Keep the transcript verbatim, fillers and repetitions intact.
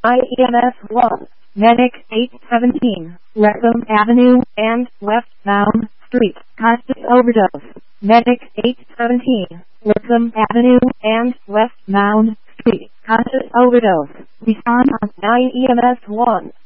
I E M S one, Medic eight seventeen, Wreckham Avenue and West Mound Street, conscious overdose. Medic eight seventeen, Wreckham Avenue and West Mound Street, conscious overdose. Respond on I E M S one.